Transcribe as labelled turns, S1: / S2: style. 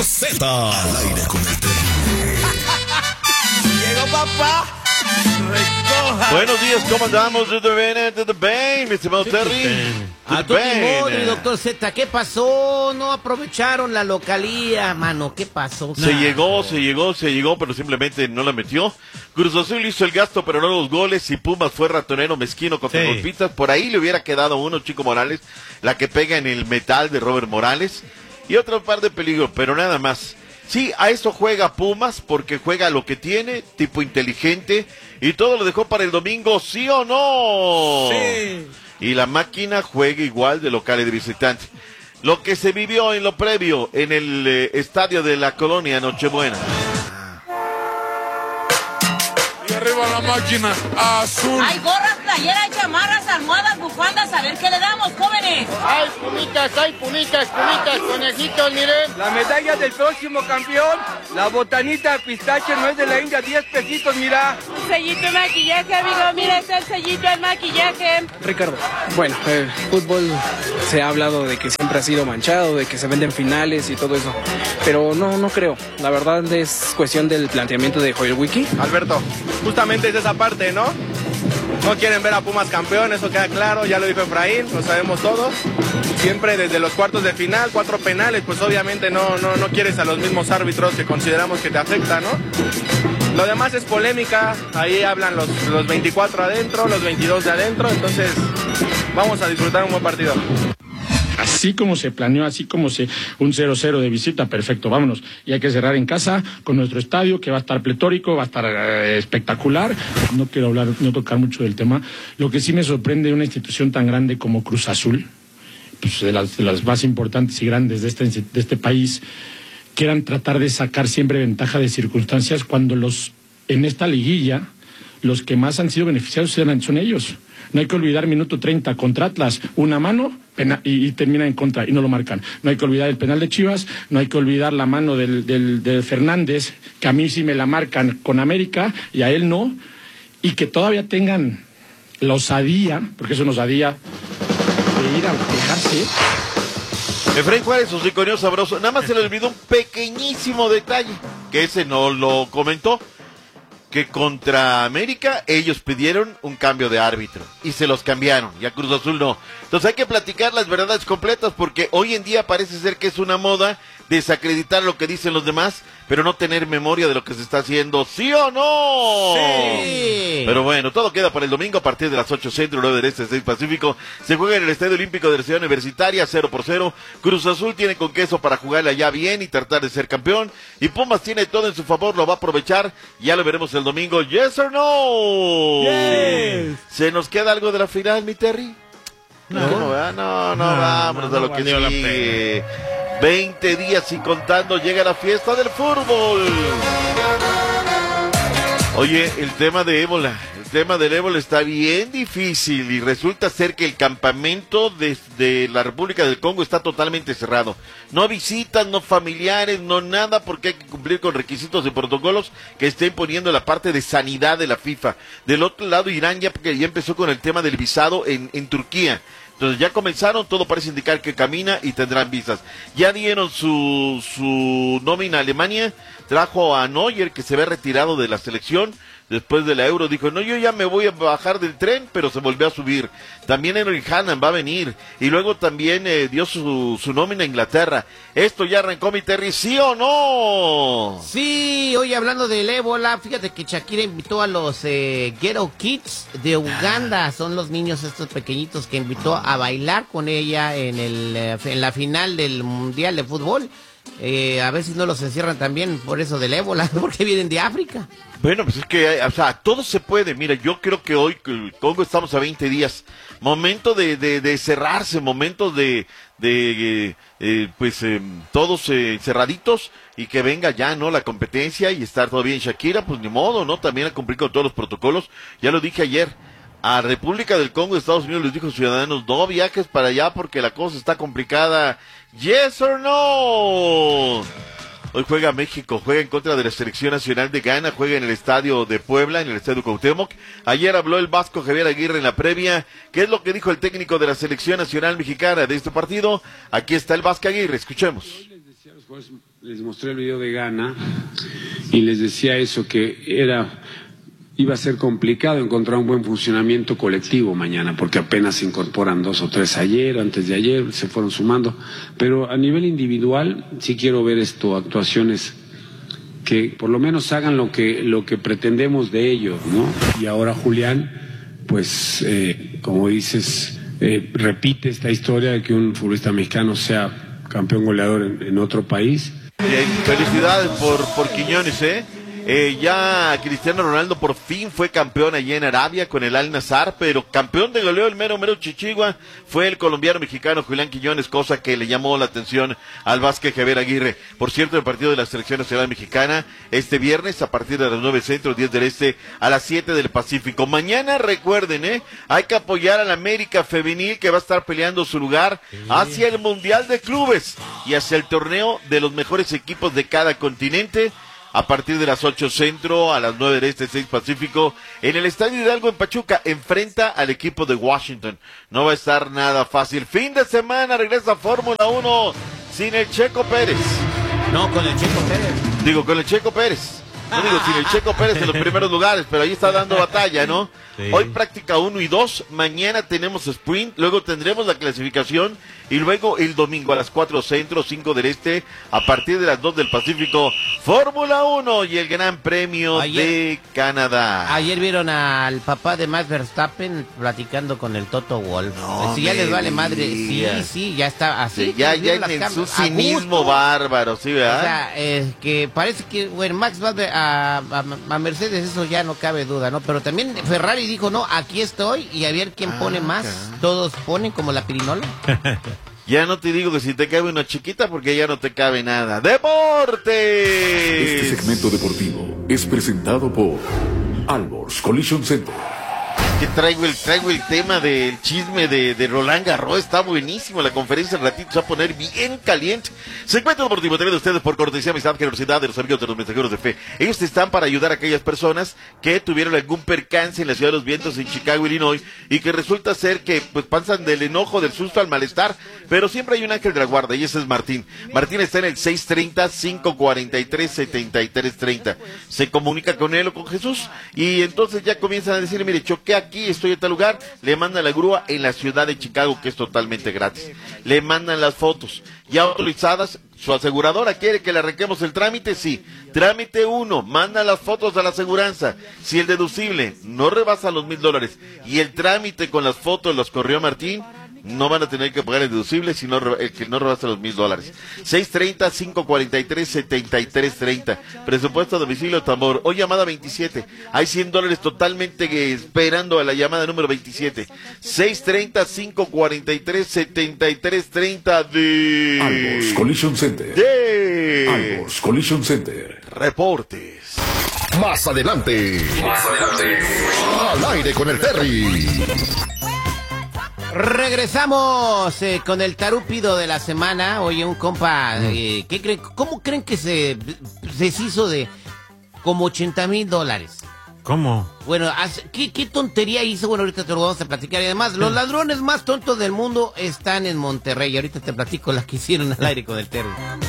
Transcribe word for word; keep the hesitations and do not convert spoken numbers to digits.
S1: Z al aire con el Terry.
S2: Llegó papá. Recoja.
S3: Buenos días, ¿cómo andamos? De The Bane, de The Bane, mi estimado Terry.
S4: A tu Modri, doctor Z, ¿qué pasó? No aprovecharon la localía, mano, ¿qué pasó?
S3: Se llegó, se llegó, se llegó, pero simplemente no la metió. Cruz Azul hizo el gasto, pero no los goles, y Pumas fue ratonero mezquino contra
S2: Sí.
S3: golpistas. Por ahí le hubiera quedado uno, Chico Morales, la que pega en el metal de Robert Morales, y otro par de peligros, pero nada más. Sí, a eso juega Pumas, porque juega lo que tiene, tipo inteligente, y todo lo dejó para el domingo, ¿sí o no?
S2: Sí.
S3: Y la máquina juega igual de local y de visitante. Lo que se vivió en lo previo en el eh, estadio de la Colonia Nochebuena.
S5: Y arriba la máquina azul.
S6: Hay gorras, playeras, chamarras, almohadas, bufandas, a ver qué le damos, jóvenes.
S7: Hay pumitas, hay pumitas, pumitas, conejitos, miren.
S8: La medalla del próximo campeón, la botanita pistache no es de la India, diez pesitos, mira.
S6: Sellito de maquillaje, amigo, mira, está el sellito del maquillaje.
S9: Ricardo, bueno, el fútbol se ha hablado de que siempre ha sido manchado, de que se venden finales y todo eso, pero no, no creo. La verdad es cuestión del planteamiento de Joel Wiki.
S8: Alberto, justamente es esa parte, ¿no? No quieren ver a Pumas campeón, eso queda claro, ya lo dijo Efraín, lo sabemos todos. Siempre desde los cuartos de final, cuatro penales, pues obviamente no, no, no quieres a los mismos árbitros que consideramos que te afecta, ¿no? Lo demás es polémica, ahí hablan los, los veinticuatro adentro, los veintidós de adentro, entonces vamos a disfrutar un buen partido.
S10: Así como se planeó, así como se un cero cero de visita, perfecto, vámonos. Y hay que cerrar en casa con nuestro estadio, que va a estar pletórico, va a estar eh, espectacular. No quiero hablar, no tocar mucho del tema. Lo que sí me sorprende de una institución tan grande como Cruz Azul, pues de las, de las más importantes y grandes de este, de este país, quieran tratar de sacar siempre ventaja de circunstancias cuando los en esta liguilla los que más han sido beneficiados son ellos. No hay que olvidar minuto treinta contra Atlas, una mano pena, y, y termina en contra y no lo marcan. No hay que olvidar el penal de Chivas, no hay que olvidar la mano del, del, del Fernández, que a mí sí me la marcan con América y a él no, y que todavía tengan la osadía, porque eso nos osadía, de ir a quejarse.
S3: Efraín Juárez, su psiconio sabroso, nada más se le olvidó un pequeñísimo detalle, que ese no lo comentó, que contra América ellos pidieron un cambio de árbitro y se los cambiaron, y a Cruz Azul no. Entonces hay que platicar las verdades completas, porque hoy en día parece ser que es una moda desacreditar lo que dicen los demás, pero no tener memoria de lo que se está haciendo, ¿sí o no?
S4: Sí.
S3: Pero bueno, todo queda para el domingo a partir de las ocho centro, nueve del este, seis pacífico. Se juega en el Estadio Olímpico de la Ciudad Universitaria, cero por cero. Cruz Azul tiene con queso para jugarle allá bien y tratar de ser campeón. Y Pumas tiene todo en su favor, lo va a aprovechar. Ya lo veremos el domingo, ¿yes or no?
S2: Yes.
S3: ¿Se nos queda algo de la final, mi Terry?
S2: No.
S3: No, no, no, no, vámonos
S2: no,
S3: a lo
S2: no
S3: que
S2: valió la
S3: sigue. veinte días y contando llega la fiesta del fútbol. Oye, el tema de ébola, el tema del ébola está bien difícil y resulta ser que el campamento desde la República del Congo está totalmente cerrado. No visitas, no familiares, no nada, porque hay que cumplir con requisitos y protocolos que está imponiendo la parte de sanidad de la FIFA. Del otro lado, Irán ya, porque ya empezó con el tema del visado en, en Turquía. Entonces ya comenzaron, todo parece indicar que camina y tendrán visas. Ya dieron su, su nómina a Alemania, trajo a Neuer, que se ve retirado de la selección después de la Euro. Dijo, no, yo ya me voy a bajar del tren, pero se volvió a subir. También Henry Hannan va a venir. Y luego también eh, dio su, su nómina a Inglaterra. Esto ya arrancó, mi Terry, ¿sí o no?
S4: Sí, hoy hablando del ébola, fíjate que Shakira invitó a los eh, Ghetto Kids de Uganda, son los niños estos pequeñitos que invitó a bailar con ella en, el, eh, en la final del Mundial de Fútbol. Eh, a ver si no los encierran también por eso del ébola, porque vienen de África.
S3: Bueno, pues es que, o sea, todo se puede. Mira, yo creo que hoy, el Congo, estamos a veinte días. Momento de, de, de cerrarse, momento de, de eh, eh, pues, eh, todos eh, cerraditos y que venga ya, ¿no? La competencia y estar todo bien. Shakira, pues ni modo, ¿no? También a cumplir con todos los protocolos. Ya lo dije ayer. A República del Congo, Estados Unidos les dijo ciudadanos, no viajes para allá porque la cosa está complicada. ¿Yes or no? Hoy juega México, juega en contra de la Selección Nacional de Ghana, juega en el Estadio de Puebla, en el Estadio Cuauhtémoc. Ayer habló el vasco Javier Aguirre en la previa. ¿Qué es lo que dijo el técnico de la Selección Nacional Mexicana de este partido? Aquí está el Vasco Aguirre, escuchemos.
S11: Les mostré el video de Ghana y les decía eso, que era iba a ser complicado encontrar un buen funcionamiento colectivo mañana, porque apenas se incorporan dos o tres ayer, antes de ayer, se fueron sumando. Pero a nivel individual sí quiero ver esto, actuaciones que por lo menos hagan lo que, lo que pretendemos de ellos, ¿no? Y ahora Julián, pues, eh, como dices, eh, repite esta historia de que un futbolista mexicano sea campeón goleador en, en otro país.
S3: Bien, felicidades por, por Quiñones, ¿eh? Eh, ya Cristiano Ronaldo por fin fue campeón allí en Arabia con el Al Nassr, pero campeón de goleo, el mero mero chichigua, fue el colombiano mexicano Julián Quiñones, cosa que le llamó la atención al Vázquez Javier Aguirre. Por cierto, el partido de la Selección Nacional Mexicana este viernes a partir de las nueve centro, diez del este, a las siete del Pacífico. Mañana recuerden, eh, hay que apoyar a la América Femenil, que va a estar peleando su lugar hacia el Mundial de Clubes y hacia el torneo de los mejores equipos de cada continente. A partir de las ocho centro, a las nueve del este, seis pacífico, en el Estadio Hidalgo en Pachuca, enfrenta al equipo de Washington. No va a estar nada fácil. Fin de semana, regresa Fórmula uno sin el Checo Pérez.
S4: No, con el Checo Pérez.
S3: Digo, con el Checo Pérez. No digo, sin el Checo Pérez en los primeros lugares, pero ahí está dando batalla, ¿no? Sí. Hoy práctica uno y dos, mañana tenemos sprint, luego tendremos la clasificación y luego el domingo a las cuatro centro, cinco del este, a partir de las dos del Pacífico, Fórmula uno y el Gran Premio ayer, de Canadá.
S4: Ayer vieron al papá de Max Verstappen platicando con el Toto Wolff. No, si ya les vale madre, sí, sí, ya está así.
S3: Sí, ya ya en su cinismo bárbaro, ¿sí, verdad?
S4: O sea, eh, que parece que, bueno, Max va a, a, a Mercedes, eso ya no cabe duda, ¿no? Pero también Ferrari dijo, no, aquí estoy y a ver quién ah, pone más. Cara. Todos ponen como la pirinola.
S3: Ya no te digo que si te cabe una chiquita, porque ya no te cabe nada. ¡Deportes!
S1: Este segmento deportivo es presentado por Alborz Collision Center.
S3: Que traigo el traigo el tema del chisme de, de Roland Garros, está buenísimo, la conferencia al ratito se va a poner bien caliente. Segmento deportivo traído de ustedes por cortesía, amistad, generosidad de los amigos de los mensajeros de fe. Ellos están para ayudar a aquellas personas que tuvieron algún percance en la Ciudad de los Vientos, en Chicago, Illinois, y que resulta ser que pues pasan del enojo, del susto al malestar, pero siempre hay un ángel de la guarda, y ese es Martín. Martín está en el seis treinta, cinco cuarenta y tres, setenta y tres treinta. Se comunica con él o con Jesús, y entonces ya comienzan a decirle, mire, choqué aquí, estoy en tal lugar, le mandan la grúa en la ciudad de Chicago, que es totalmente gratis. Le mandan las fotos ya autorizadas. ¿Su aseguradora quiere que le arranquemos el trámite? Sí. Trámite uno, manda las fotos a la aseguranza. Si el deducible no rebasa los mil dólares y el trámite con las fotos los corrió Martín, no van a tener que pagar el deducible, sino el que no rebasa los mil dólares. seis treinta, cinco cuarenta y tres, setenta y tres treinta. Presupuesto a domicilio Tambor. Hoy llamada veintisiete. Hay cien dólares totalmente esperando a la llamada número veintisiete. seis treinta, cinco cuarenta y tres, setenta y tres treinta de...
S1: Alborz Collision Center.
S3: De...
S1: Alborz Collision Center.
S3: Reportes.
S1: Más adelante. Más adelante. Al aire con el Terry.
S4: Regresamos eh, con el tarúpido de la semana. Oye, un compa, eh, ¿qué creen? ¿Cómo creen que se, se hizo de como ochenta mil dólares?
S2: ¿Cómo?
S4: Bueno, ¿qué, ¿qué tontería hizo? Bueno, ahorita te lo vamos a platicar. Y además, los ladrones más tontos del mundo están en Monterrey. Y ahorita te platico las que hicieron al aire con el Terry.